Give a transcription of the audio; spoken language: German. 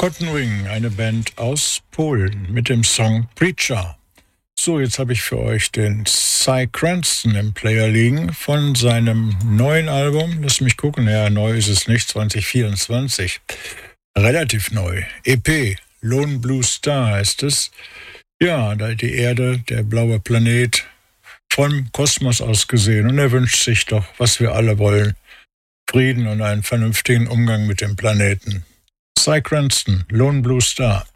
Cotton Wing, eine Band aus Polen mit dem Song Preacher. So, jetzt habe ich für euch den Cy Cranston im Player liegen von seinem neuen Album. Lass mich gucken, ja, neu ist es nicht, 2024. Relativ neu. EP, Lone Blue Star heißt es. Ja, da die Erde, der blaue Planet, vom Kosmos aus gesehen. Und er wünscht sich doch, was wir alle wollen. Frieden und einen vernünftigen Umgang mit dem Planeten. Cy Cranston, Lone Blue Star.